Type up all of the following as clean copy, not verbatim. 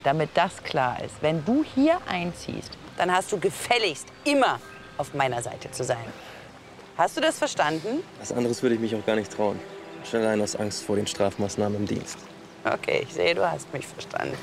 Damit das klar ist, wenn du hier einziehst, dann hast du gefälligst immer auf meiner Seite zu sein. Hast du das verstanden? Was anderes würde ich mich auch gar nicht trauen. Schon allein aus Angst vor den Strafmaßnahmen im Dienst. Okay, ich sehe, du hast mich verstanden.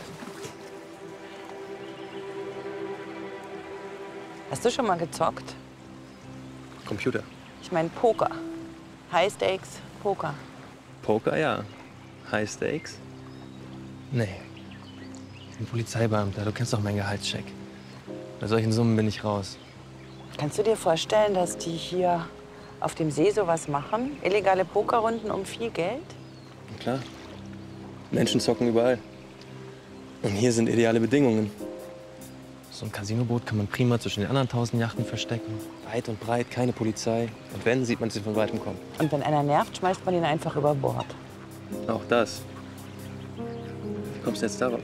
Hast du schon mal gezockt? Computer. Ich meine Poker. High Stakes Poker. Poker, ja. High Stakes? Nee. Ich bin Polizeibeamter, du kennst doch meinen Gehaltscheck. Bei solchen Summen bin ich raus. Kannst du dir vorstellen, dass die hier auf dem See sowas machen? Illegale Pokerrunden um viel Geld? Na klar. Menschen zocken überall. Und hier sind ideale Bedingungen. So ein Casinoboot kann man prima zwischen den anderen 1000 Yachten verstecken. Weit und breit, keine Polizei. Und wenn, sieht man sie von weitem kommen. Und wenn einer nervt, schmeißt man ihn einfach über Bord. Auch das. Wie kommst du jetzt darauf?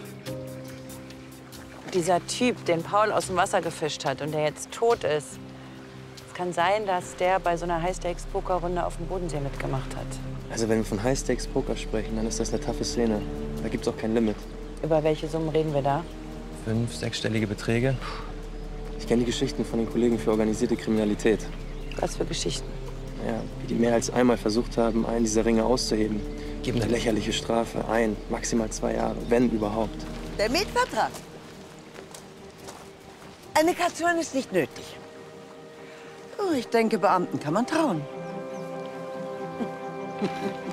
Dieser Typ, den Paul aus dem Wasser gefischt hat und der jetzt tot ist. Es kann sein, dass der bei so einer High-Stakes-Poker-Runde auf dem Bodensee mitgemacht hat. Also wenn wir von High-Stakes-Poker sprechen, dann ist das eine taffe Szene. Da gibt's auch kein Limit. Über welche Summen reden wir da? 5-, 6-stellige Beträge. Ich kenne die Geschichten von den Kollegen für organisierte Kriminalität. Was für Geschichten? Ja, wie die mehr als einmal versucht haben, einen dieser Ringe auszuheben. Geben eine lächerliche Strafe, maximal 2 Jahre, wenn überhaupt. Der Mietvertrag. Eine Kaution ist nicht nötig. Oh, ich denke, Beamten kann man trauen.